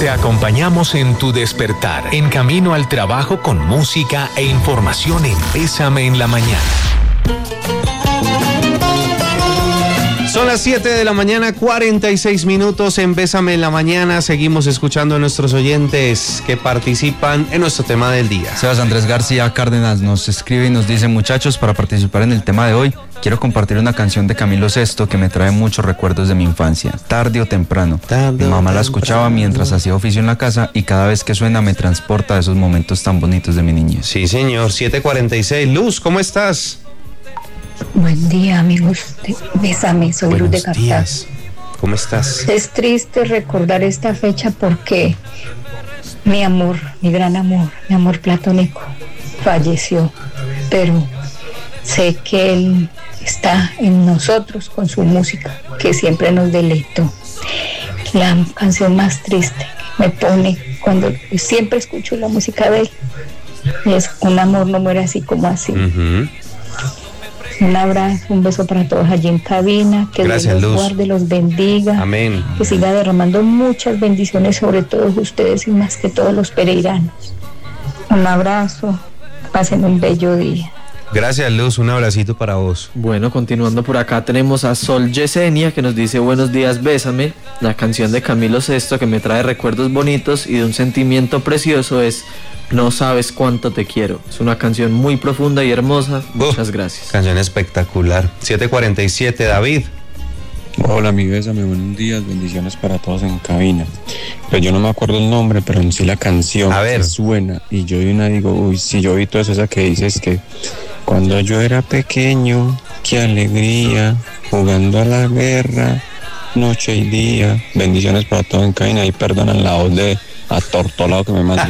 Te acompañamos en tu despertar, en camino al trabajo con música e información en Bésame en la Mañana. Son las 7 de la mañana, 46 minutos en Bésame en la Mañana. Seguimos escuchando a nuestros oyentes que participan en nuestro tema del día. Sebas Andrés García Cárdenas nos escribe y nos dice: muchachos, para participar en el tema de hoy, quiero compartir una canción de Camilo Sesto que me trae muchos recuerdos de mi infancia. Tarde o temprano. Mi mamá la escuchaba mientras hacía oficio en la casa y cada vez que suena me transporta a esos momentos tan bonitos de mi niñez. Sí, señor. 7:46. Luz, ¿cómo estás? Buen día, amigos de Bésame, soy Luz de Cartago. Días. ¿Cómo estás? Es triste recordar esta fecha porque mi amor, mi gran amor, mi amor platónico falleció, pero sé que él está en nosotros con su música, que siempre nos deleitó. La canción más triste que me pone cuando siempre escucho la música de él es Un amor no muere así como así. Uh-huh. Un abrazo, un beso para todos allí en cabina, que Gracias, Dios los Luz. guarde, los bendiga. Amén. Que siga derramando muchas bendiciones sobre todos ustedes y más que todos los peregrinos. Un abrazo, pasen un bello día. Gracias, Luz, un abracito para vos. Bueno, continuando por acá tenemos a Sol Yesenia que nos dice: buenos días, Bésame. La canción de Camilo Sesto que me trae recuerdos bonitos y de un sentimiento precioso es No sabes cuánto te quiero. Es una canción muy profunda y hermosa. Muchas gracias. Canción espectacular. 7:47, David. Hola, mi Bésame, buenos días, bendiciones para todos en cabina. Pues yo no me acuerdo el nombre, pero en sí la canción A ver. suena y yo de una digo, uy, si yo oí todo eso, esa que dices que cuando yo era pequeño, qué alegría, jugando a la guerra, noche y día. Bendiciones para todos en cabina y perdonan la voz de atortolado que me mande.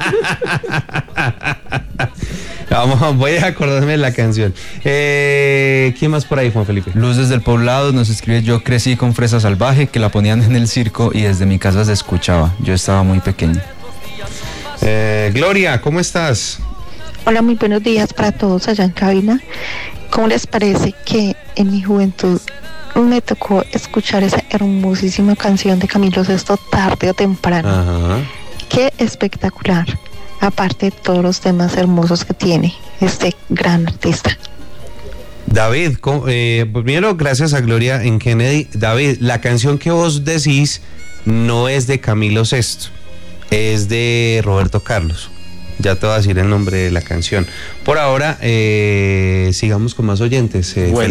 Voy a acordarme de la canción. ¿Quién más por ahí, Juan Felipe? Luz desde el Poblado nos escribe: yo crecí con Fresa Salvaje, que la ponían en el circo y desde mi casa se escuchaba. Yo estaba muy pequeño. Gloria, ¿cómo estás? Hola, muy buenos días para todos allá en cabina. ¿Cómo les parece que en mi juventud me tocó escuchar esa hermosísima canción de Camilo Sesto, Tarde o Temprano? Ajá. Qué espectacular, aparte de todos los temas hermosos que tiene este gran artista. David, primero gracias a Gloria en Kennedy. David, la canción que vos decís no es de Camilo Sesto, es de Roberto Carlos. Ya te voy a decir el nombre de la canción. Por ahora, sigamos con más oyentes. Bueno.